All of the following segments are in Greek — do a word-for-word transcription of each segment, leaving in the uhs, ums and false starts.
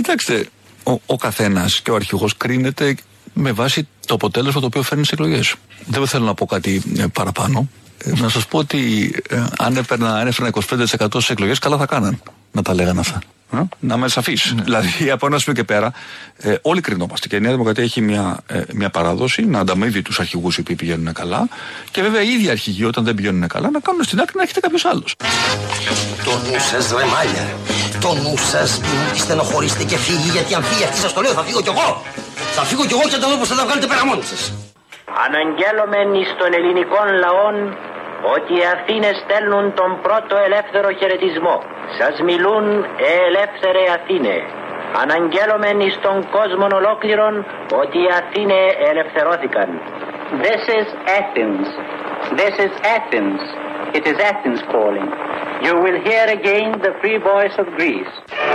Κοιτάξτε, ο, ο καθένας και ο αρχηγός κρίνεται με βάση το αποτέλεσμα το οποίο φέρνει στις εκλογές. Δεν θέλω να πω κάτι ε, παραπάνω. Ε, να σας πω ότι ε, αν έπαιρνα, αν έφερνα είκοσι πέντε τοις εκατό στις εκλογές, καλά θα κάναν να τα λέγανε αυτά. Ε, να είμαι σαφής. Ναι. Δηλαδή, από ένα σημείο και πέρα, ε, όλοι κρινόμαστε. Και η Νέα Δημοκρατία έχει μια, ε, μια παράδοση να ανταμείβει τους αρχηγούς οι οποίοι πηγαίνουν καλά. Και βέβαια, οι ίδιοι αρχηγοί, όταν δεν πηγαίνουν καλά, να κάνουν στην άκρη να έχετε κάποιος άλλος. Το νου σας, ρε μάλια. Το νου σας, μην στενοχωρήστε και φύγει, γιατί αν φύγει αυτή σας το λέω, θα φύγω κι εγώ. Θα φύγω κι εγώ και θα δω πως θα τα βγάλετε πέρα μόνοι σας. Αναγγέλωμεν εις των ελληνικών λαών ότι οι Αθήνες στέλνουν τον πρώτο ελεύθερο χαιρετισμό. Σας μιλούν ε, ελεύθερε Αθήνε. Αναγγέλωμεν εις τον κόσμο ολόκληρον ότι οι Αθήνε ελευθερώθηκαν. This is Athens. This is Athens. It is Athens calling. You will hear again the free voice of Greece.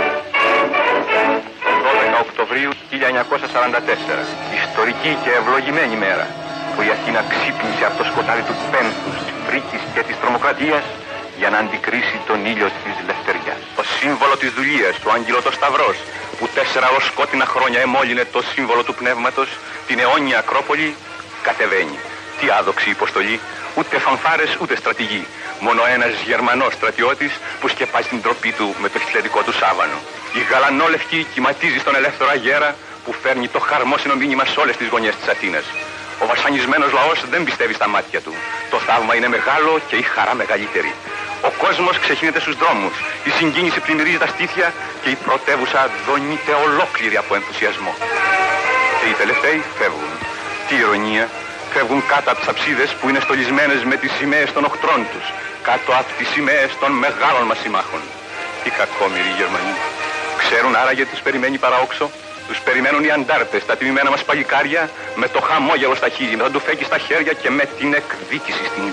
δώδεκα Οκτωβρίου χίλια εννιακόσια σαράντα τέσσερα, ιστορική και ευλογημένη μέρα, που η Αθήνα ξύπνησε από το σκοτάδι του πένθους, της φρίκης και της τρομοκρατίας για να αντικρίσει τον ήλιο της λευτεριάς. Το σύμβολο της δουλείας, ο Άγγελος Σταυρός, που τέσσερα ως σκότεινα χρόνια εμόλυνε το σύμβολο του πνεύματος, την αιώνια Ακρόπολη, κατεβαίνει. Τι άδοξη υποστολή, ούτε φανφάρες ούτε στρατηγοί. Μόνο ένας Γερμανός στρατιώτης που σκεπάζει την τροπή του με το χιτλερικό του σάβανο. Η γαλανόλευκη κυματίζει στον ελεύθερο αγέρα που φέρνει το χαρμόσυνο μήνυμα σε όλες τις γωνιές της Αθήνας. Ο βασανισμένος λαός δεν πιστεύει στα μάτια του. Το θαύμα είναι μεγάλο και η χαρά μεγαλύτερη. Ο κόσμος ξεχύνεται στους δρόμους. Η συγκίνηση πλημμυρίζει τα στήθια και η πρωτεύουσα δονείται ολόκληρη από ενθουσιασμό. Και οι τελευταίοι φεύγουν. Τι ηρωνία! Φεύγουν κάτω από τις αψίδες που είναι στολισμένες με τις σημαίες των οχτρών τους, κάτω από τις σημαίες των μεγάλων μας συμμάχων. Οι κακόμοιροι Γερμανοί. Ξέρουν άραγε τους περιμένει παραόξο. Τους περιμένουν οι αντάρτες, τα τιμημένα μας παλικάρια, με το χαμόγελο στα χείλη, με το ντουφέκι στα χέρια και με την εκδίκηση στην